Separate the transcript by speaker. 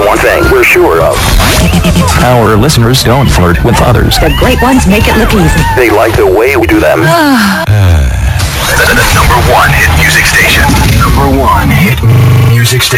Speaker 1: one thing we're sure of.
Speaker 2: Our listeners don't flirt with others.
Speaker 3: The great ones make it look easy.
Speaker 1: They like the way we do them. The number one hit music station. Number one hit music station.